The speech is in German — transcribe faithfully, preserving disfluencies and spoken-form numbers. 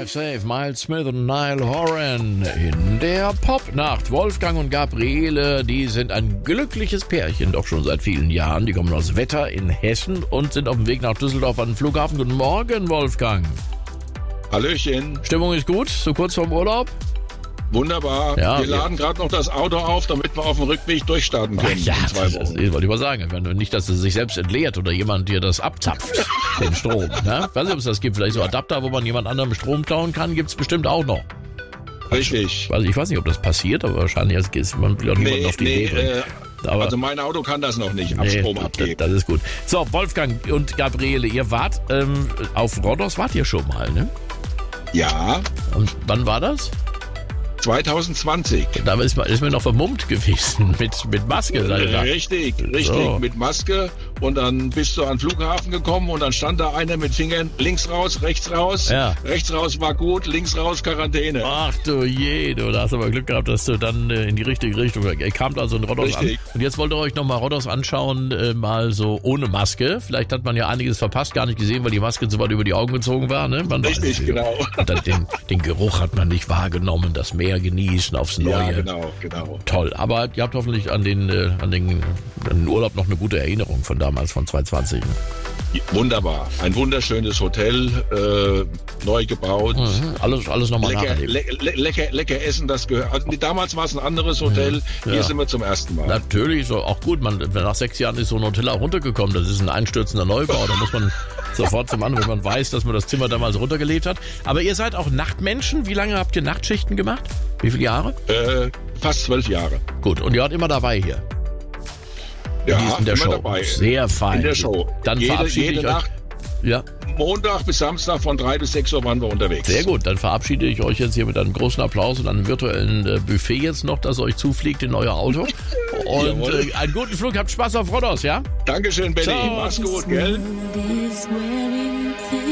Drive Safe, Miles Smith und Niall Horan in der Popnacht. Wolfgang und Gabriele, die sind ein glückliches Pärchen, doch schon seit vielen Jahren. Die kommen aus Wetter in Hessen und sind auf dem Weg nach Düsseldorf an den Flughafen. Guten Morgen, Wolfgang. Hallöchen. Stimmung ist gut, so kurz vorm Urlaub? Wunderbar. Ja, wir laden gerade noch das Auto auf, damit wir auf dem Rückweg durchstarten können. Ach ja, in zwei das, Wochen. das wollte ich mal sagen. Nicht, dass es sich selbst entleert oder jemand dir das abzapft, den Strom. Ne? Ich weiß nicht, ob es das gibt. Vielleicht so Adapter, wo man jemand anderem Strom klauen kann, gibt es bestimmt auch noch. Richtig. Also ich weiß nicht, ob das passiert, aber wahrscheinlich ist man will auch niemanden Nee, auf die nee, Idee bringen. äh, Aber, also mein Auto kann das noch nicht, ab nee, Strom abgeben. das, das ist gut. So, Wolfgang und Gabriele, ihr wart ähm, auf Rhodos, wart ihr schon mal, ne? Ja, Und wann war das? zwanzig zwanzig. Da ist man, ist man noch vermummt gewesen mit, mit Maske. Seid ihr da? Richtig, richtig, So. mit Maske. Und dann bist du an den Flughafen gekommen und dann stand da einer mit Fingern links raus, rechts raus. Ja. Rechts raus war gut, links raus Quarantäne. Ach du je, du da hast aber Glück gehabt, dass du dann äh, in die richtige Richtung, ihr kamt also in Rhodos an. Richtig. Und jetzt wollt ihr euch nochmal Rhodos anschauen, äh, mal so ohne Maske. Vielleicht hat man ja einiges verpasst, gar nicht gesehen, weil die Maske so weit über die Augen gezogen war. Ne? Man weiß Richtig, nicht. genau. Und dann den, den Geruch hat man nicht wahrgenommen, das Meer genießen aufs Neue. Ja, genau, genau. Toll, aber ihr habt hoffentlich an den, äh, an, den, an den Urlaub noch eine gute Erinnerung von damals, von zwanzig zwanzig. Wunderbar. Ein wunderschönes Hotel, äh, neu gebaut. Mhm. Alles, alles nochmal Lecker, nacherleben. le le lecker, lecker Essen, das gehört. Also, damals war es ein anderes Hotel, Ja. hier sind wir zum ersten Mal. Natürlich, so auch gut. Man, nach sechs Jahren ist so ein Hotel auch runtergekommen. Das ist ein einstürzender Neubau. Da muss man sofort zum anderen, wenn man weiß, dass man das Zimmer damals runtergelebt hat. Aber ihr seid auch Nachtmenschen. Wie lange habt ihr Nachtschichten gemacht? Wie viele Jahre? Äh, fast zwölf Jahre. Gut. Und ihr wart immer dabei hier. Ja, in der immer Show. dabei. Sehr fein. In der Show. Dann jede, verabschiede jede ich euch. Nacht, Ja. Montag bis Samstag von drei bis sechs Uhr waren wir unterwegs. Sehr gut, dann verabschiede ich euch jetzt hier mit einem großen Applaus und einem virtuellen äh, Buffet jetzt noch, das euch zufliegt in euer Auto. Und Jawohl. äh, einen guten Flug, habt Spaß auf Rhodos, ja? Dankeschön, Benny. Ciao. Mach's gut, gell? This wedding thing.